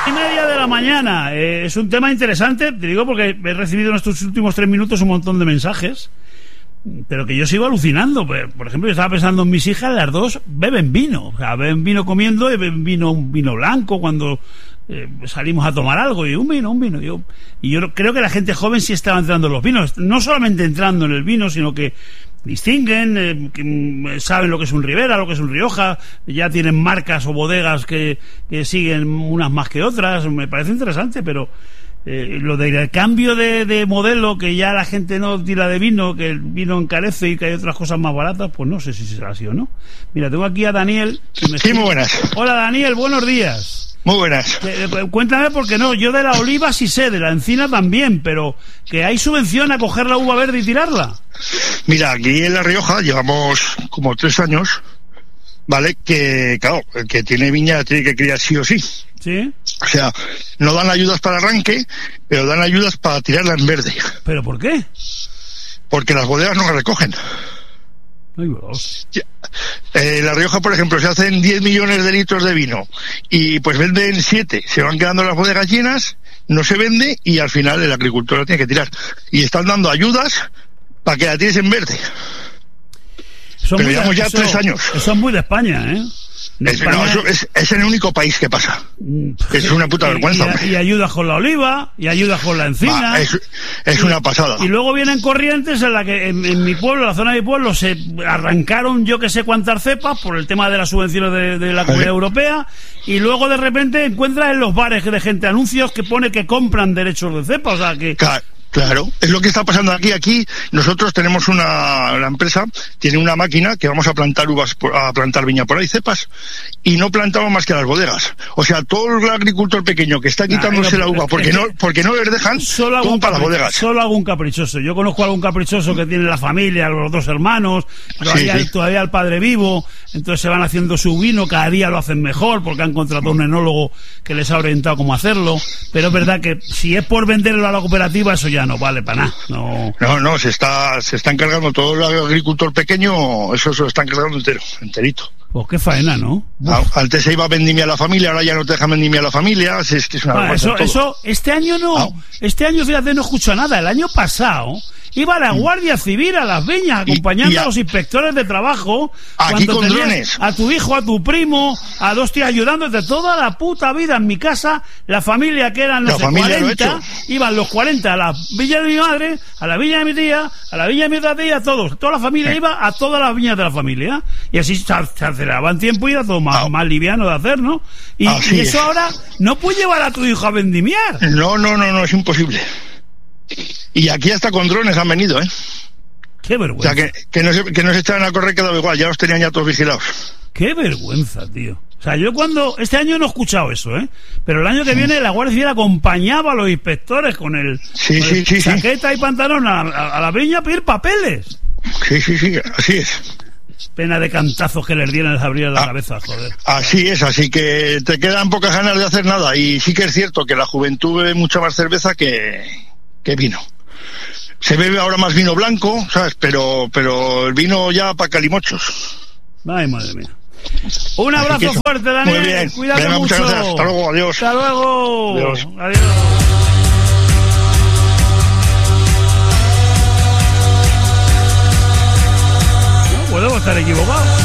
1:30 de la mañana. Es un tema interesante, te digo, porque he recibido en estos últimos 3 minutos un montón de mensajes, pero que yo sigo alucinando. Por ejemplo, yo estaba pensando en mis hijas, las dos beben vino. O sea, beben vino comiendo y beben un vino blanco cuando salimos a tomar algo. Y un vino. Y yo creo que la gente joven sí estaba entrando en los vinos. No solamente entrando en el vino, sino que distinguen, que saben lo que es un Ribera, lo que es un Rioja, ya tienen marcas o bodegas que siguen unas más que otras. Me parece interesante, pero lo del cambio de modelo, que ya la gente no tira de vino, que el vino encarece y que hay otras cosas más baratas, pues no sé si será así o no. Mira, tengo aquí a Daniel. Sí, muy buenas. Hola Daniel, buenos días. Muy buenas. Cuéntame, porque no, yo de la oliva sí sé, de la encina también, pero que hay subvención a coger la uva verde y tirarla. Mira, aquí en La Rioja llevamos como 3 años, ¿vale? Que, claro, el que tiene viña tiene que criar sí o sí. ¿Sí? O sea, no dan ayudas para arranque, pero dan ayudas para tirarla en verde. ¿Pero por qué? Porque las bodegas no la recogen. Ay, Dios. La Rioja, por ejemplo, se hacen 10 millones de litros de vino y pues venden 7, se van quedando las bodegas llenas, no se vende y al final el agricultor la tiene que tirar. Y están dando ayudas para que la tires en verde. Pero llevamos ya 3 años. Eso es muy de España, ¿eh? Es el único país que pasa. Es una puta vergüenza. Y ayudas con la oliva, y ayudas con la encina. Es una pasada. Y luego vienen corrientes en la que en mi pueblo, la zona de mi pueblo, se arrancaron yo que sé cuántas cepas por el tema de las subvenciones de la Comunidad Europea, y luego de repente encuentras en los bares de gente anuncios que pone que compran derechos de cepa, o sea que... Claro, es lo que está pasando aquí. Aquí nosotros tenemos la empresa tiene una máquina que vamos a plantar uvas, a plantar viña por ahí, cepas, y no plantamos más que las bodegas. O sea, todo el agricultor pequeño que está quitándose la uva porque no les dejan, todo para las bodegas. Solo algún caprichoso. Yo conozco a algún caprichoso que tiene la familia, los 2 hermanos, todavía el padre vivo, entonces se van haciendo su vino, cada día lo hacen mejor porque han contratado un enólogo que les ha orientado cómo hacerlo, pero es verdad que si es por venderlo a la cooperativa, eso ya no vale para nada. No, se está encargando todo el agricultor pequeño, eso se lo están encargando enterito. Pues qué faena, ¿no? Antes se iba a vendimiar a la familia, ahora ya no te dejan vendimiar a la familia, es que es una vergüenza. Eso, este año no, este año fíjate, no escucho nada. El año pasado iba la Guardia Civil a las viñas acompañando a los inspectores de trabajo. Aquí con drones. A tu hijo, a tu primo, a 2 tíos ayudándote toda la puta vida. En mi casa, la familia que eran, 40, iban los 40 a la villa de mi madre, a la villa de mi tía, a la villa de mi otra tía, todos. Toda la familia iba a todas las viñas de la familia. Y así se aceleraban tiempo y era todo más liviano de hacer, ¿no? Y eso ahora no puedes llevar a tu hijo a vendimiar. No, es imposible. Y aquí hasta con drones han venido, ¿eh? Qué vergüenza. O sea, que no se estaban a correr quedado igual, ya los tenían ya todos vigilados. Qué vergüenza, tío. O sea, yo este año no he escuchado eso, ¿eh? Pero el año que viene la Guardia Civil acompañaba a los inspectores con el chaqueta y pantalón a la viña a pedir papeles. Sí, así es. Pena de cantazos que les dieran, les abrían la cabeza, joder. Así es, así que te quedan pocas ganas de hacer nada. Y sí que es cierto que la juventud bebe mucha más cerveza que vino. Se bebe ahora más vino blanco, ¿sabes? Pero el vino ya para calimochos. Ay, madre mía. Un abrazo fuerte, Daniel. Muy bien. Cuídate mucho. Muchas gracias. Hasta luego, adiós. Hasta luego. Adiós. No puedo estar equivocado.